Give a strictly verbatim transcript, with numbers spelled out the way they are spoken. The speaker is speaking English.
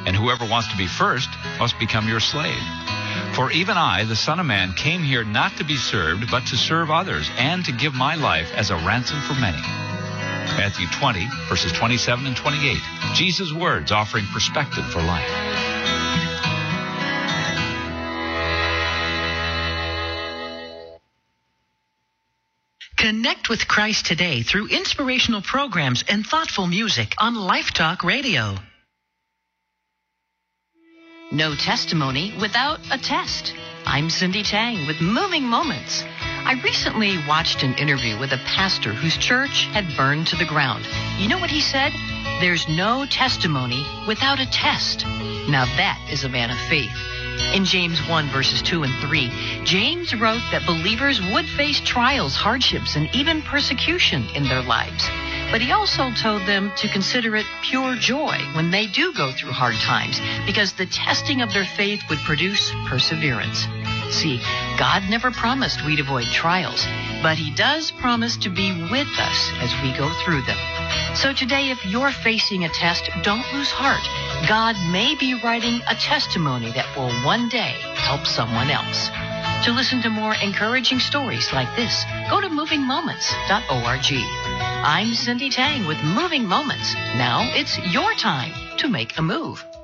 and whoever wants to be first must become your slave. For even I, the Son of Man, came here not to be served, but to serve others, and to give my life as a ransom for many. Matthew twenty, verses twenty-seven and twenty-eight. Jesus' words offering perspective for life. Connect with Christ today through inspirational programs and thoughtful music on Life Talk Radio. No testimony without a test. I'm Cindy Tang with Moving Moments. I recently watched an interview with a pastor whose church had burned to the ground. You know what he said? There's no testimony without a test. Now that is a man of faith. In James one, verses two and three, James wrote that believers would face trials, hardships, and even persecution in their lives. But he also told them to consider it pure joy when they do go through hard times, because the testing of their faith would produce perseverance. See, God never promised we'd avoid trials, but he does promise to be with us as we go through them. So today, if you're facing a test, don't lose heart. God may be writing a testimony that will one day help someone else. To listen to more encouraging stories like this, go to moving moments dot org. I'm Cindy Tang with Moving Moments. Now it's your time to make a move.